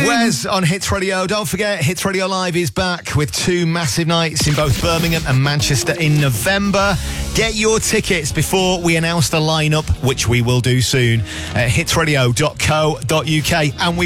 Wes on Hits Radio. Don't forget, Hits Radio Live is back with 2 massive nights in both Birmingham and Manchester in November. Get your tickets before we announce the lineup, which we will do soon, at hitsradio.co.uk. And we